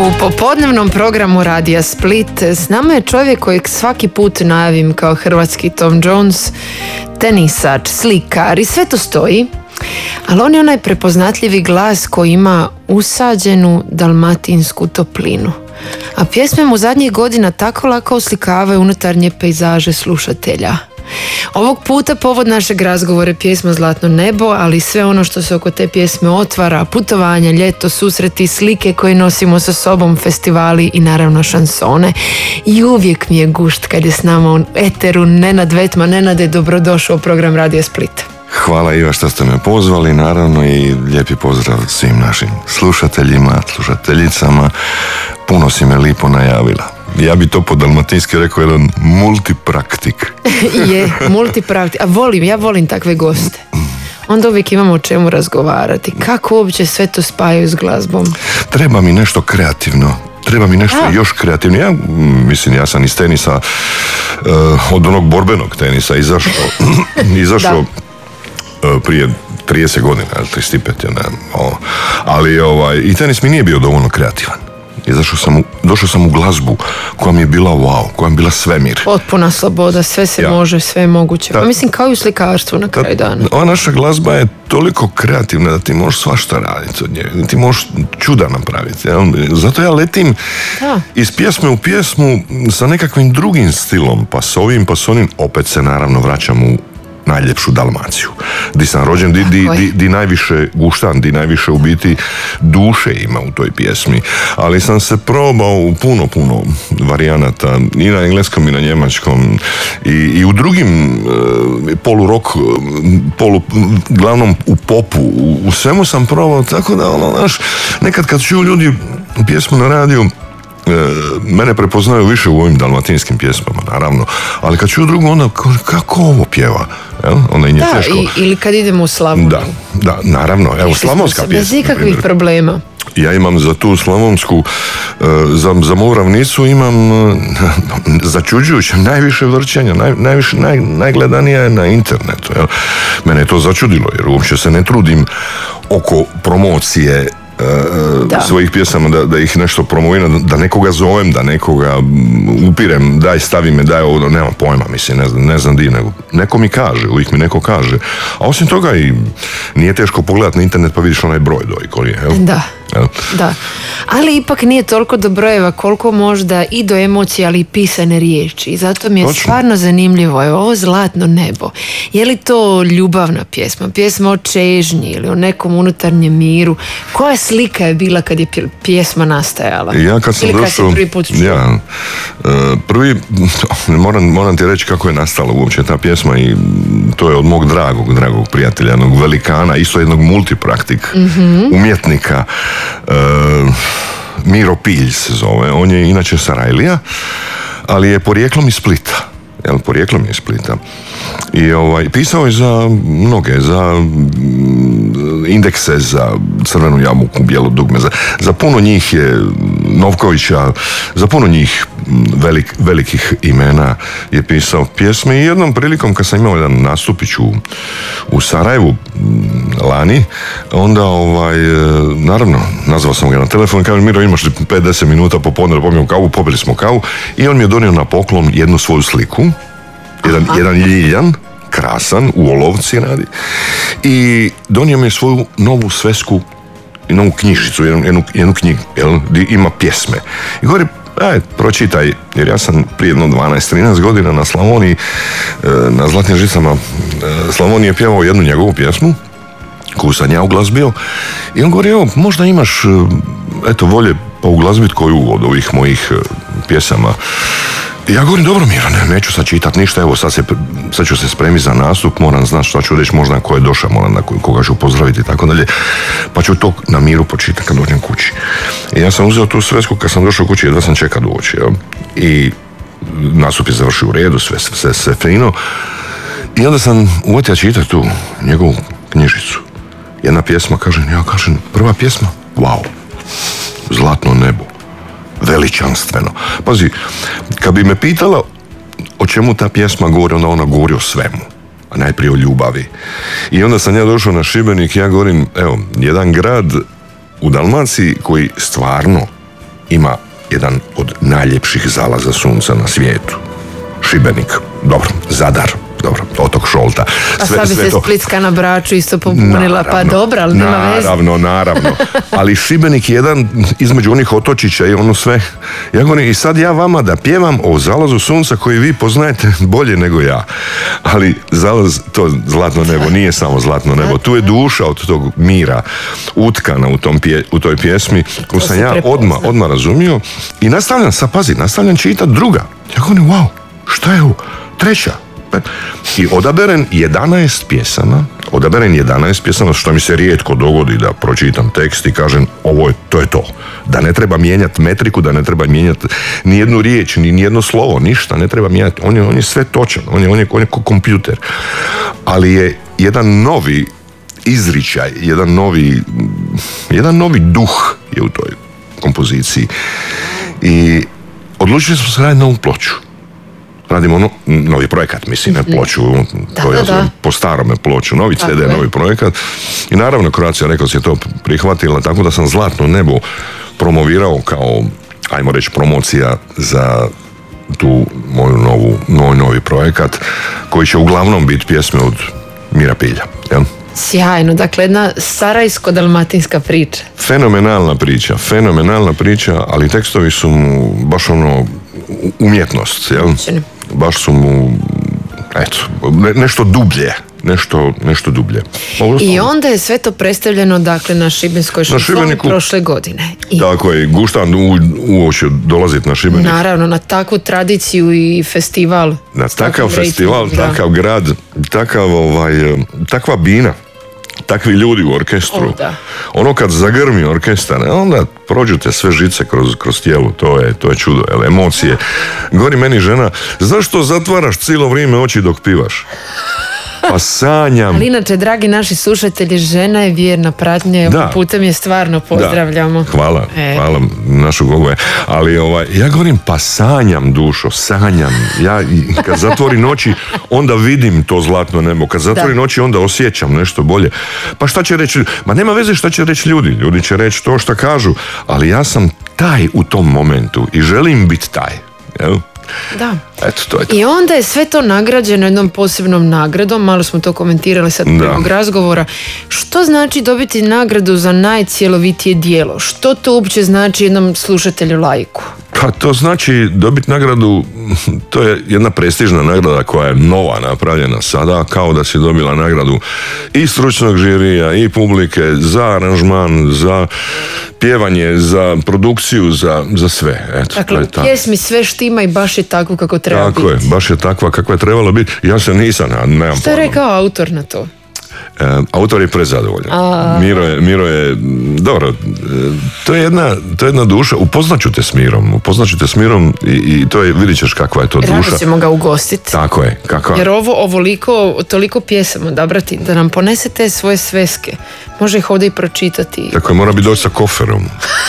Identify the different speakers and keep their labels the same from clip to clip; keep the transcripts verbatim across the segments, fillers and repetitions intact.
Speaker 1: U popodnevnom programu Radija Split s nama je čovjek kojeg svaki put najavim kao hrvatski Tom Jones, tenisač, slikar i sve to stoji, ali on je onaj prepoznatljivi glas koji ima usađenu dalmatinsku toplinu. A pjesme mu zadnjih godina tako lako oslikavaju unutarnje pejzaže slušatelja. Ovog puta povod našeg razgovora je pjesma Zlatno nebo, ali sve ono što se oko te pjesme otvara, putovanja, ljeto, susreti, slike koje nosimo sa sobom, festivali i naravno šansone. I uvijek mi je gušt kad je s nama u eteru Nenad Vetman. Nenade, dobrodošao u program Radija Split.
Speaker 2: Hvala Iva što ste me pozvali, naravno, i lijepi pozdrav svim našim slušateljima, slušateljicama. Puno si me lipo najavila. Ja bi to po dalmatinski rekao jedan multipraktik.
Speaker 1: Je, multipraktik. A volim, ja volim takve goste. Onda uvijek imamo o čemu razgovarati. Kako uopće sve to spajaju s glazbom?
Speaker 2: Treba mi nešto kreativno. Treba mi nešto A. još kreativno. Ja, mislim, ja sam iz tenisa, uh, od onog borbenog tenisa izašao, izašao uh, prije trideset godina, trideset pet, ne, o, ali ovaj, i tenis mi nije bio dovoljno kreativan. Izašao sam u, došao sam u glazbu koja mi je bila wow, koja mi je bila svemir.
Speaker 1: Potpuna sloboda, sve se ja. može, sve je moguće. Ta, pa mislim kao i u slikarstvu na kraju ta, dana.
Speaker 2: Ova naša glazba je toliko kreativna da ti možeš svašta raditi od nje. Ti možeš čuda napraviti. Ja? Zato ja letim da. iz pjesme u pjesmu sa nekakvim drugim stilom, pa s ovim, pa s onim. Opet se naravno vraćam u najljepšu Dalmaciju. Di sam rođen, di, di, di, di najviše guštan, di najviše u biti duše ima u toj pjesmi. Ali sam se probao u puno, puno varijanata, i na engleskom i na njemačkom, i, i u drugim e, polu rock, polu, glavnom u popu, u, u svemu sam probao, tako da, ono, znaš, nekad kad čuju ljudi pjesmu na radiju, mene prepoznaju više u ovim dalmatinskim pjesmama, naravno, ali kad čuju drugo, onda kako ovo pjeva? Jel? Onda im je
Speaker 1: da,
Speaker 2: teško.
Speaker 1: I, ili kad idemo u Slavoniju.
Speaker 2: Da, da, naravno, evo, slavonska pjesma.
Speaker 1: Bez ikakvih problema.
Speaker 2: Ja imam za tu slavonsku, za, za moju ravnicu imam začuđujuće najviše vrćenja, naj, najviše, naj, najgledanija je na internetu. Jel? Mene je to začudilo, jer uopće se ne trudim oko promocije Da. svojih pjesama, da, da ih nešto promoviram, da nekoga zovem, da nekoga upirem, daj stavi me, daj ovo, nema pojma, mislim, ne znam, ne znam di, nego neko mi kaže, uvijek mi neko kaže. A osim toga i nije teško pogledati na internet pa vidiš onaj broj doj koji je, jel?
Speaker 1: Da.
Speaker 2: Jel?
Speaker 1: Da, ali ipak nije toliko do brojeva koliko možda i do emocija, ali i pisane riječi. I zato mi je Točno. stvarno zanimljivo, je ovo Zlatno nebo. Je li to ljubavna pjesma, pjesma o čežnji ili o nekom unutarnjem miru? Koja slika je bila kad je pjesma nastajala?
Speaker 2: Ja kad sam
Speaker 1: ili kad
Speaker 2: došao,
Speaker 1: si prvi put čuo?
Speaker 2: Ja, prvi, moram, moram ti reći kako je nastala uopće ta pjesma, i to je od mog dragog, dragog prijatelja, jednog velikana, isto jednog multipraktik, mm-hmm. umjetnika, Uh, Miro Pilj se zove. On je inače Sarajlija, ali je porijeklom iz Splita. Jel, porijeklom je iz Splita. I ovaj, pisao je za mnoge, za Indekse, za Crvenu jabuku, Bijelo dugme, za, za puno njih je Novkovića, za puno njih velik, velikih imena je pisao pjesme. I jednom prilikom kad sam imao jedan nastupić u, u Sarajevu lani, onda ovaj, naravno nazvao sam ga na telefon i kažem, Miro, imaš pet do deset minuta popodne da popijemo kavu, popili smo kavu, i on mi je donio na poklon jednu svoju sliku, jedan, jedan ljiljan, krasan, u olovci radi, i donio mi je svoju novu svesku i novu knjižicu, jednu, jednu, jednu knjigu, jel, gdje ima pjesme. I govori, aj, pročitaj, jer ja sam prije jedno dvanaest trinaest godina na Slavoniji, na Zlatnim žicama Slavonije je pjevao jednu njegovu pjesmu, koju sam ja uglazbio, i on govori, evo, možda imaš, eto, volje pa uglazbiti koju od ovih mojih pjesama. I ja govorim, dobro Miro, ne, neću sad čitati ništa, evo sad, se, sad ću se spremiti za nastup, moram znati šta ću reći, možda ko je došao, moram na koga ću pozdraviti i tako dalje, pa ću to na miru počitati kad dođem kući. I ja sam uzeo tu svesku, kad sam došao kući, jedva sam čekao doći, jel? I nastup je završio u redu, sve, sve, sve fino, i onda sam uvatio čitati tu njegovu knjižicu. Jedna pjesma, kažem, ja kažem, prva pjesma, wow, Zlatno nebo, veličanstveno. Pazi, kad bi me pitala o čemu ta pjesma govori, onda ona govori o svemu, a najprije o ljubavi. I onda sam ja došao na Šibenik, ja govorim, evo, jedan grad u Dalmaciji koji stvarno ima jedan od najljepših zalaza sunca na svijetu. Šibenik, dobro, Zadar, dobro, otok Šolta.
Speaker 1: A sad bi se to... Splitska na Braču isto popunila, naravno, pa dobro, ali nema veze.
Speaker 2: Naravno, naravno. Ali Šibenik je jedan između onih otočića i ono sve. Ja govorim, i sad ja vama da pjevam o zalazu sunca koji vi poznajete bolje nego ja. Ali zalaz, to zlatno nebo nije samo zlatno nebo. Tu je duša od tog mira utkana u, tom pje, u toj pjesmi koju sam ja odmah, odmah razumio. I nastavljam, sad pazi, nastavljam čitati druga. Ja govorim, wow, šta je ovo? Treća. I odaberem jedanaest pjesama, odaberem jedanaest pjesama, što mi se rijetko dogodi da pročitam tekst i kažem ovo je, to je to. Da ne treba mijenjati metriku, da ne treba mijenjati ni jednu riječ, ni jedno slovo, ništa ne treba mijenjati. On je, on je sve točan, on je, on je, on je ko kompjuter. Ali je jedan novi izričaj, jedan novi, jedan novi duh je u toj kompoziciji. I odlučili smo se raditi novu ploču. Radimo no, novi projekat, mislim, ne ploču,
Speaker 1: da,
Speaker 2: to ja
Speaker 1: da.
Speaker 2: po starome ploču, novi ce de, novi projekat. I naravno Croatia Records je to prihvatila, tako da sam Zlatno nebo promovirao kao, ajmo reći, promocija za tu moju novu, moj novi projekat, koji će uglavnom biti pjesme od Mira Pilja, jel?
Speaker 1: Sjajno, dakle jedna sarajsko-dalmatinska priča.
Speaker 2: Fenomenalna priča, fenomenalna priča, ali tekstovi su mu baš ono umjetnost, jel? Baš su mu, eto, ne, nešto dublje. Nešto, nešto dublje.
Speaker 1: I onda je sve to predstavljeno, dakle, na Šibenskoj šansoni prošle godine. I...
Speaker 2: Tako je, Guštan uoče dolaziti na Šibenik.
Speaker 1: Naravno, na takvu tradiciju i festival.
Speaker 2: Na takav festival, rating, takav da. grad, takav, ovaj, takva bina, takvi ljudi u orkestru.
Speaker 1: O, da.
Speaker 2: Ono kad zagrmi orkestar, onda prođete sve žice kroz, kroz tijelo, to je, to je čudo, jel, emocije. Govori meni žena, zašto zatvaraš cijelo vrijeme oči dok pivaš? Pa sanjam.
Speaker 1: Ali inače, dragi naši slušatelji, žena je vjerna pratnja, da. Putem je stvarno pozdravljamo.
Speaker 2: Da. Hvala, e. hvala našu Gogu. Ali ovaj, ja govorim, pa sanjam, dušo, sanjam. Ja kad zatvorim oči, onda vidim to zlatno nebo. Kad zatvorim oči, onda osjećam nešto bolje. Pa šta će reći? Ma nema veze šta će reći ljudi. Ljudi će reći to što kažu. Ali ja sam taj u tom momentu i želim biti taj. Jel?
Speaker 1: Da.
Speaker 2: Eto, to je to.
Speaker 1: I onda je sve to nagrađeno jednom posebnom nagradom, malo smo to komentirali sad prvog razgovora. Što znači dobiti nagradu za najcjelovitije djelo? Što to uopće znači jednom slušatelju laiku?
Speaker 2: Pa to znači dobiti nagradu, to je jedna prestižna nagrada koja je nova napravljena sada, kao da si dobila nagradu i stručnog žirija i publike za aranžman, za pjevanje, za produkciju, za, za sve. Eto,
Speaker 1: dakle, u pjesmi sve štima i baš je tako kako treba
Speaker 2: tako
Speaker 1: biti.
Speaker 2: Tako je, baš je takva kakva je trebala biti. Ja se nisam, nemam
Speaker 1: Što je rekao autor na to?
Speaker 2: E, autor je prezadovoljan. Miro je, Miro je, dobro, e, to je jedna, to je jedna duša, upoznaću te s Mirom, upoznaću te s Mirom i, i to je, vidit ćeš kakva je to duša.
Speaker 1: Rado ćemo ga ugostiti.
Speaker 2: Tako je, kakva.
Speaker 1: Jer ovo, ovoliko, toliko pjesama odabrati, da nam ponese te svoje sveske. Može ih ovdje i pročitati.
Speaker 2: Tako je, mora bi doći sa koferom.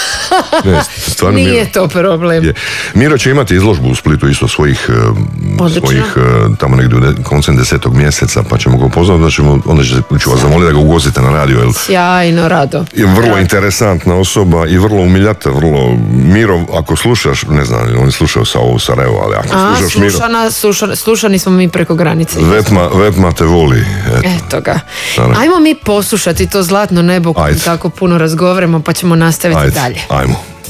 Speaker 2: Ne, stvarno,
Speaker 1: nije
Speaker 2: Miro,
Speaker 1: to problem. Je.
Speaker 2: Miro će imati izložbu u Splitu isto svojih, svojih tamo negdje koncem desetog mjeseca, pa ćemo ga upoznati, da ćemo, onda će, ću vas zamoliti da ga ugostite na radio. Jel?
Speaker 1: Sjajno, rado.
Speaker 2: Je vrlo
Speaker 1: rado.
Speaker 2: Interesantna osoba i vrlo umiljata, vrlo Miro, ako slušaš, ne znam, on je slušao sa ovo Sarajevo, ali ako
Speaker 1: A,
Speaker 2: slušaš
Speaker 1: slušana,
Speaker 2: Miro...
Speaker 1: Slušani, slušani smo mi preko granice.
Speaker 2: Vetma, Vetma te voli. Eto,
Speaker 1: Eto ga. Naravno. Ajmo mi poslušati to zlatno nebo koje tako puno razgovaramo, pa ćemo nastaviti
Speaker 2: Ajde.
Speaker 1: dalje.
Speaker 2: Ajmo.